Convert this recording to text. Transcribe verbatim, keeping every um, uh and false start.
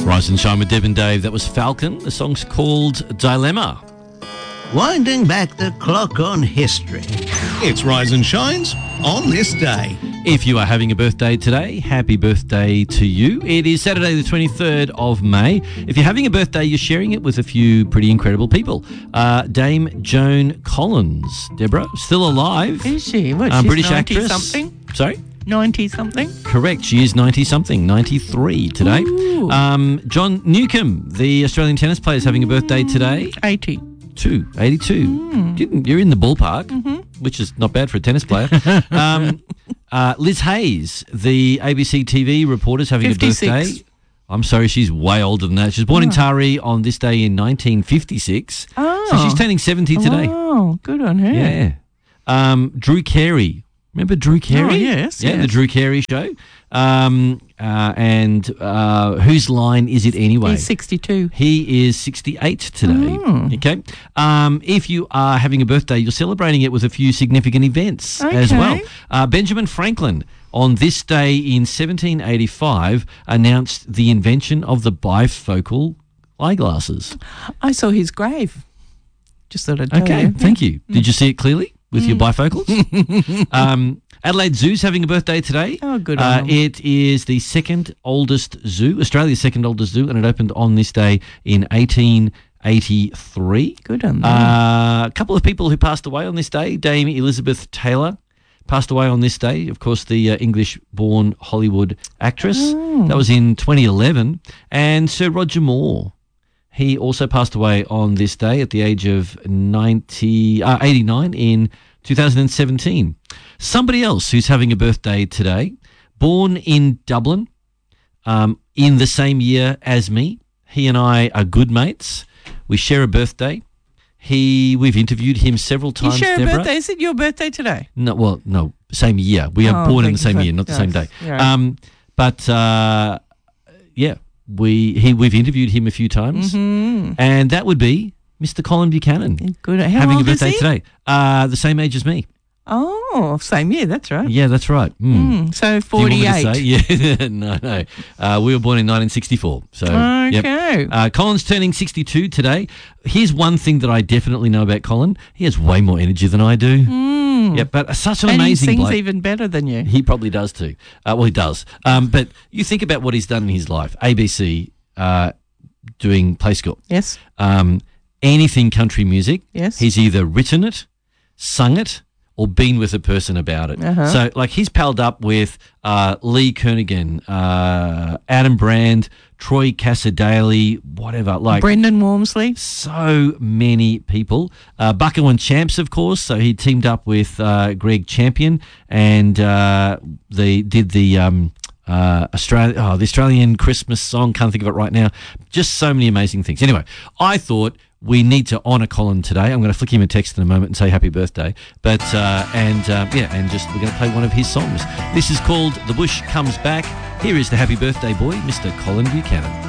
Rise and Shine with Deb and Dave. That was Falcon. The song's called Dilemma. Winding back the clock on history. It's Rise and Shines on this day. If you are having a birthday today, happy birthday to you. It is Saturday the twenty-third of May. If you're having a birthday, you're sharing it with a few pretty incredible people. Uh, Dame Joan Collins, Deborah, still alive. Is she? What, um, she's British actress. ninety-something? Sorry? ninety-something? Correct. She is ninety-something, ninety-three today. Um, John Newcombe, the Australian tennis player, is having a birthday today. eighty. Two, eighty-two. Mm. You're in the ballpark, mm-hmm. which is not bad for a tennis player. um, uh, Liz Hayes, the A B C T V reporter, is having fifty-six. a birthday. I'm sorry, she's way older than that. She was born oh. in Taree on this day in nineteen fifty-six. Oh. So she's turning seventy today. Oh, good on her. Yeah. Um, Drew Carey. Remember Drew Carey? Oh, yes. Yeah, yes. the Drew Carey show. Um, uh, and uh, whose line is it anyway? He's sixty-two. He is sixty-eight today. Oh. Okay. Um, if you are having a birthday, you're celebrating it with a few significant events okay. as well. Uh, Benjamin Franklin, on this day in seventeen eighty-five, announced the invention of the bifocal eyeglasses. I saw his grave. Just thought I'd tell Okay, you. thank you. Did you see it clearly with mm. your bifocals? um, Adelaide Zoo's having a birthday today. Oh, good uh, on them. It is the second oldest zoo, Australia's second oldest zoo, and it opened on this day in eighteen eighty-three. Good on them. Uh, a couple of people who passed away on this day. Dame Elizabeth Taylor passed away on this day. Of course, the uh, English-born Hollywood actress. Oh. That was in twenty eleven. And Sir Roger Moore. He also passed away on this day at the age of ninety, uh, eighty-nine in two thousand seventeen. Somebody else who's having a birthday today, born in Dublin um, in the same year as me. He and I are good mates. We share a birthday. He, we've interviewed him several times. You share Deborah. a birthday? Is it your birthday today? No, well, no, same year. We are Oh, born in the thank same you year, for- not the yes, same day. yeah. Um, but uh, yeah, we he we've interviewed him a few times, Mm-hmm. and that would be Mister Colin Buchanan. Good. How having a old is birthday he? today. Uh, the same age as me. Oh, same year. That's right. Yeah, that's right. Mm. Mm, so Do you want me to forty-eight. say? Yeah, no, no. Uh, we were born in nineteen sixty-four. So, yep. Okay. Uh, Colin's turning sixty-two today. Here's one thing that I definitely know about Colin. He has way more energy than I do. Mm. Yeah, but such an and amazing he sings bloke. even better than you. He probably does too. Uh, well, he does. Um, but you think about what he's done in his life. A B C, uh, doing Play School. Yes. Um, anything country music. Yes. He's either written it, sung it, or been with a person about it. Uh-huh. So, like, he's palled up with uh, Lee Kernaghan, uh, Adam Brand, Troy Cassadaly, whatever. Like Brendan Walmsley. so many people. Uh, Bucko and Champs, of course. So he teamed up with uh, Greg Champion, and uh, they did the um, uh, Australia, oh, the Australian Christmas song. Can't think of it right now. Just so many amazing things. Anyway, I thought we need to honour Colin today. I'm going to flick him a text in a moment and say happy birthday. But, uh, and uh, yeah, and just we're going to play one of his songs. This is called The Bush Comes Back. Here is the happy birthday boy, Mister Colin Buchanan.